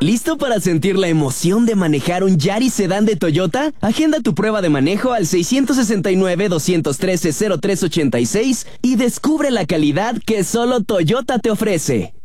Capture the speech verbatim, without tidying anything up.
¿Listo para sentir la emoción de manejar un Yaris sedán de Toyota? Agenda tu prueba de manejo al seis seis nueve, dos uno tres, cero tres ocho seis y descubre la calidad que solo Toyota te ofrece.